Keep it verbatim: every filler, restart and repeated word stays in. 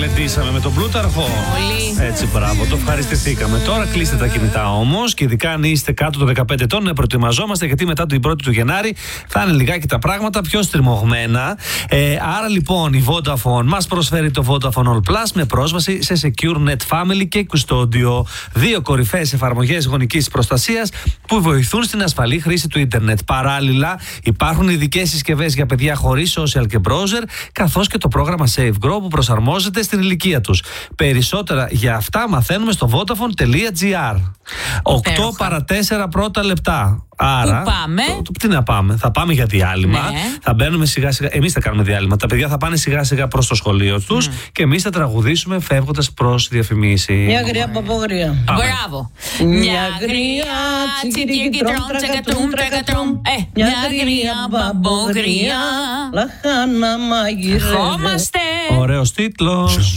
κομεντήσαμε με τον Πλούταρχο. Πολύ. Έτσι, μπράβο, το ευχαριστηθήκαμε. Τώρα κλείστε τα κινητά όμως και ειδικά αν είστε κάτω των δεκαπέντε ετών να προετοιμαζόμαστε, γιατί μετά την πρώτη του Γενάρη θα είναι λιγάκι τα πράγματα πιο στριμωγμένα. Ε, άρα λοιπόν η Vodafone μας προσφέρει το Vodafone All Plus με πρόσβαση σε Secure Net Family και Custodio. Δύο κορυφαίες εφαρμογές γονικής προστασίας που βοηθούν στην ασφαλή χρήση του ίντερνετ. Παράλληλα, υπάρχουν ειδικές συσκευές για παιδιά χωρίς social και browser, καθώς και το πρόγραμμα Save Grow που προσαρμόζεται στην ηλικία τους. Περισσότερα για αυτά μαθαίνουμε στο vodafone.gr. οκτώ παρά τέσσερα πρώτα λεπτά. Άρα, πού πάμε? Το, το, τι να πάμε, θα πάμε για διάλειμμα. Ναι. Θα μπαίνουμε σιγά σιγά. Εμείς θα κάνουμε διάλειμμα. Τα παιδιά θα πάνε σιγά σιγά προς το σχολείο τους mm. και εμείς θα τραγουδήσουμε φεύγοντας προς διαφημίσεις. Μια γριά παπογρία. Μπράβο. Μια γριά τσιρικιτρόμ τσακατρούμ τρακατρούμ. Ε, μια γριά παπογρία. Λαχάνα μαγειρεύε. Χόμαστε. Ωραίος τίτλος.